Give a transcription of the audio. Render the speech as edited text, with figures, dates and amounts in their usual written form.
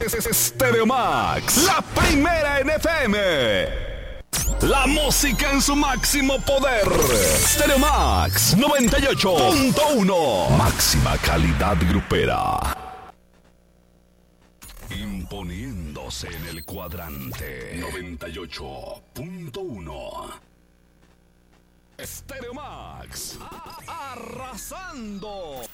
Stereo Max, la primera en FM. La música en su máximo poder. Stereo Max 98.1. Máxima calidad grupera. Imponiéndose en el cuadrante 98.1. Stereo Max. Arrasando.